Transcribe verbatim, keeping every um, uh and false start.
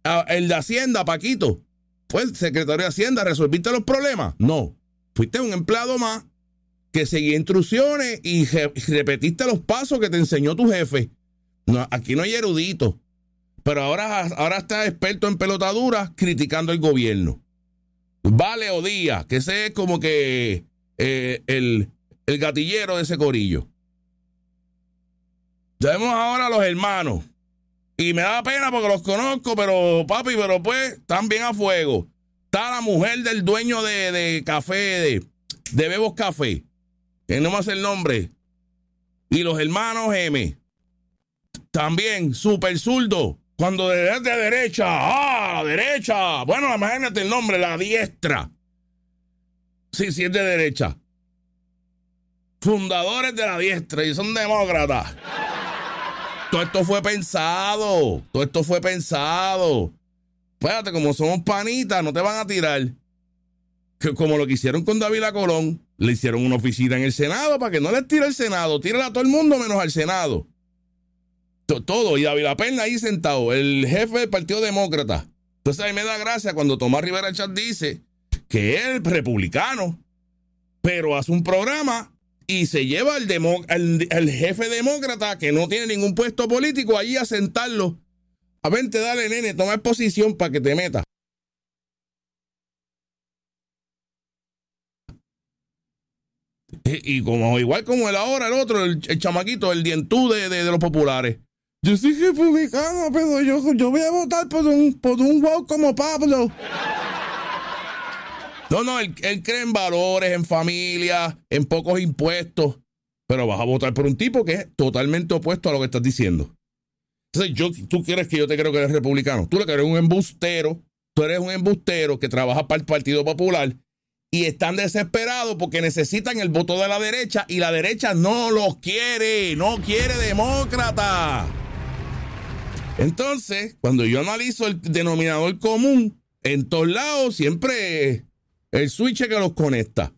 Ah, el de Hacienda, Paquito, fue secretario de Hacienda, ¿resolviste los problemas? No. Fuiste un empleado más que seguía instrucciones y, je- y repetiste los pasos que te enseñó tu jefe. No, aquí no hay erudito. Pero ahora, ahora está experto en pelotaduras criticando el gobierno. Vale o Díaz, que ese es como que eh, el, el gatillero de ese corillo. Tenemos ahora a los hermanos. Y me da pena porque los conozco, pero papi, pero pues están bien a fuego. Está la mujer del dueño de, de café, de, de Bebos Café, que no me hace el nombre. Y los hermanos M. También, súper zurdo. Cuando de, de derecha, ah, la derecha. Bueno, imagínate el nombre, la diestra. Sí, sí es de derecha. Fundadores de la diestra y son demócratas. Todo esto fue pensado. Todo esto fue pensado. Fíjate, como somos panitas, no te van a tirar. Que como lo que hicieron con Dávila Colón, le hicieron una oficina en el Senado para que no les tire el Senado. Tírala a todo el mundo menos al Senado. Todo, y Dávila Perna ahí sentado, el jefe del Partido Demócrata. Entonces a mí me da gracia cuando Tomás Rivera Chat dice que es republicano, pero hace un programa y se lleva al, demo, al, al jefe demócrata que no tiene ningún puesto político allí a sentarlo. A vente, dale, nene, toma posición para que te metas. Y, y como igual como el ahora, el otro, el, el chamaquito, el dientú de, de, de los populares. Yo soy republicano, pero yo, yo voy a votar por un, por un wow como Pablo. No, no, él, él cree en valores, en familia, en pocos impuestos, pero vas a votar por un tipo que es totalmente opuesto a lo que estás diciendo. Entonces, yo, tú quieres que yo te creo que eres republicano. Tú lo que eres un embustero, tú eres un embustero que trabaja para el Partido Popular y están desesperados porque necesitan el voto de la derecha y la derecha no los quiere, no quiere demócrata. Entonces, cuando yo analizo el denominador común, en todos lados siempre el switch que los conecta.